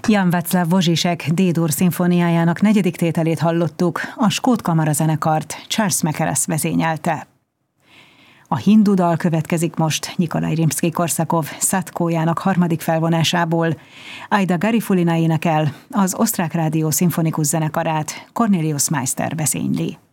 Jan Václav Wozzisek D-dur szimfóniájának 4. tételét hallottuk, a skót kamarazenekart Charles McCallis vezényelte. A hindu dal következik most Nyikolaj Rimszkij-Korszakov Szatkójának 3. felvonásából. Aida Garifulina énekel, az Osztrák Rádió szimfonikus zenekarát Cornelius Meister vezényli.